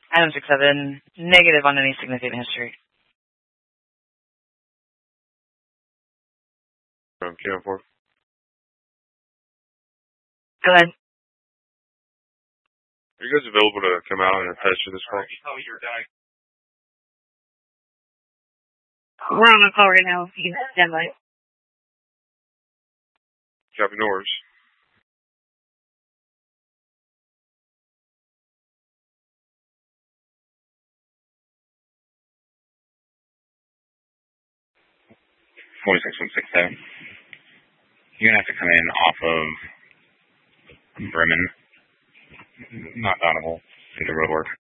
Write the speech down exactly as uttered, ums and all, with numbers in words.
Item six seven, negative on any significant history. From Q four. Go ahead. Are you guys available to come out and register this call? We're on a call right now. You can stand by. Copy, no worries. forty-six one six seven. You're going to have to come in off of Bremen. Not audible. See the road work.